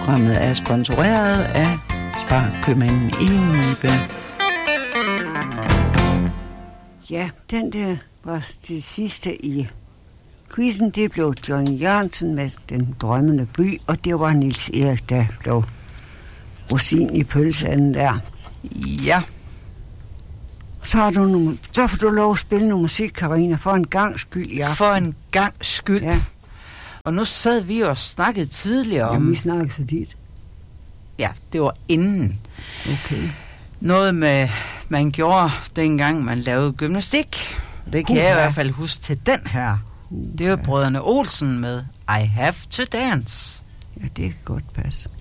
Programmet er sponsoreret af Sparkøbmanden i Nibe. Ja, den der var det sidste i quizzen. Det blev Johnny Jørgensen med Den drømmende by, og det var Niels Erik, der blev rosin i pølseanden der. Ja. Så får du lov at spille noget musik, Karina, for en gang skyld i aften. For en gang skyld. Ja. Og nu sad vi og snakkede tidligere om... Jamen, vi snakkede så dit. Ja, det var inden. Okay. Noget med, man gjorde dengang, man lavede gymnastik. Det kan jeg i hvert fald huske til den her. Det var Brødrene Olsen med I Have to Dance. Ja, det kan godt passe.